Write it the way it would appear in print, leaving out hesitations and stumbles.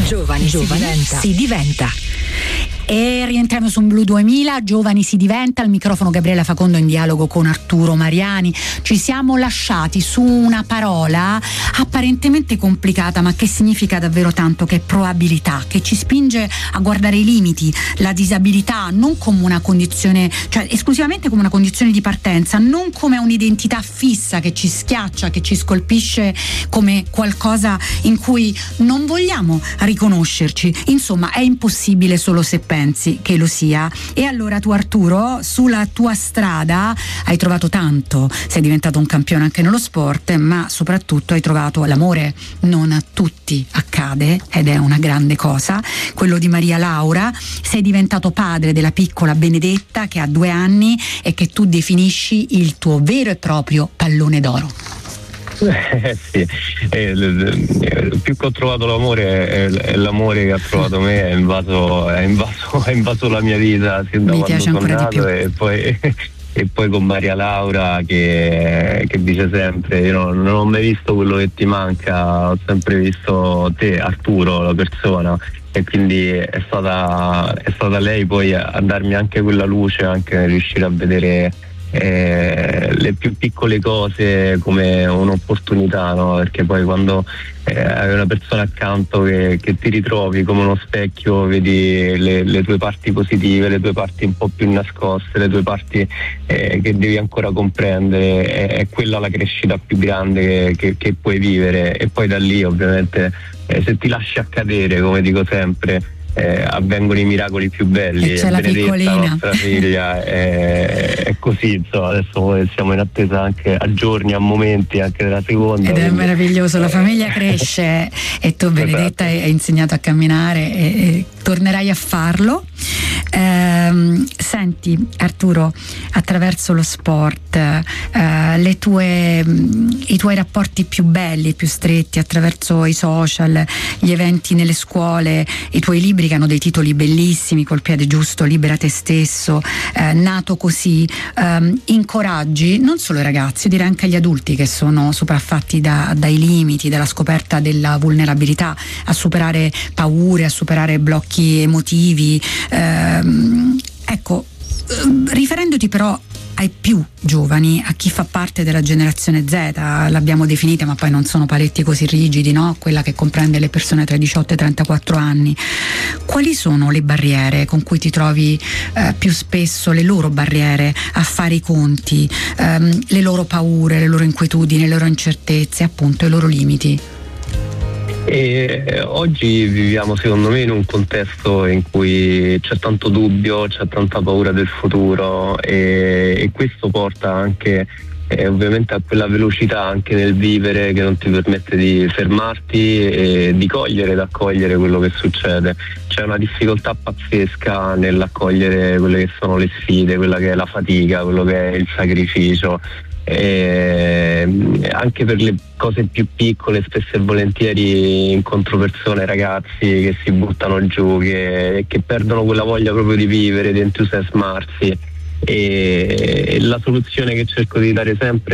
Giovani si diventa. E rientriamo su un Blu 2000, Giovani si diventa, al microfono Gabriella Facondo in dialogo con Arturo Mariani. Ci siamo lasciati su una parola apparentemente complicata, ma che significa davvero tanto, che è probabilità, che ci spinge a guardare i limiti, la disabilità non come una condizione, cioè esclusivamente come una condizione di partenza, non come un'identità fissa che ci schiaccia, che ci scolpisce come qualcosa in cui non vogliamo riconoscerci. Insomma, è impossibile solo se pensi che lo sia. E allora tu, Arturo, sulla tua strada hai trovato tanto, sei diventato un campione anche nello sport, ma soprattutto hai trovato l'amore. Non a tutti accade ed è una grande cosa, quello di Maria Laura. Sei diventato padre della piccola Benedetta, che ha 2 anni e che tu definisci il tuo vero e proprio pallone d'oro. Sì, più che ho trovato l'amore è l'amore che ha trovato me, è invaso la mia vita sin da quando sono nato, e poi con Maria Laura che dice sempre: io non ho mai visto quello che ti manca, ho sempre visto te, Arturo, la persona. E quindi è stata lei poi a darmi anche quella luce, anche nel riuscire a vedere le più piccole cose come un'opportunità, no? Perché poi quando hai una persona accanto che ti ritrovi come uno specchio, vedi le tue parti positive, le tue parti un po' più nascoste, le tue parti che devi ancora comprendere, è quella la crescita più grande che puoi vivere. E poi da lì ovviamente se ti lasci accadere, come dico sempre, avvengono i miracoli più belli. E c'è la piccolina, nostra figlia, è così, insomma. Adesso siamo in attesa anche a giorni, a momenti anche della seconda, ed è meraviglioso, la famiglia cresce e tu, Benedetta, hai insegnato a camminare e tornerai a farlo. Senti, Arturo, attraverso lo sport, i tuoi rapporti più belli, più stretti, attraverso i social, gli eventi nelle scuole, i tuoi libri che hanno dei titoli bellissimi: Col piede giusto, Libera te stesso, Nato così, incoraggi non solo i ragazzi, direi anche gli adulti che sono sopraffatti dai limiti, dalla scoperta della vulnerabilità, a superare paure, a superare blocchi emotivi. Ecco, riferendoti però ai più giovani, a chi fa parte della generazione Z, l'abbiamo definita, ma poi non sono paletti così rigidi, no? Quella che comprende le persone tra i 18 e i 34 anni. Quali sono le barriere con cui ti trovi più spesso, le loro barriere a fare i conti, le loro paure, le loro inquietudini, le loro incertezze, appunto i loro limiti? E oggi viviamo, secondo me, in un contesto in cui c'è tanto dubbio, c'è tanta paura del futuro, e questo porta anche ovviamente a quella velocità anche nel vivere che non ti permette di fermarti e di cogliere ed accogliere quello che succede. C'è una difficoltà pazzesca nell'accogliere quelle che sono le sfide, quella che è la fatica, quello che è il sacrificio. Anche per le cose più piccole spesso e volentieri incontro persone, ragazzi che si buttano giù, che perdono quella voglia proprio di vivere, di entusiasmarsi, e la soluzione che cerco di dare sempre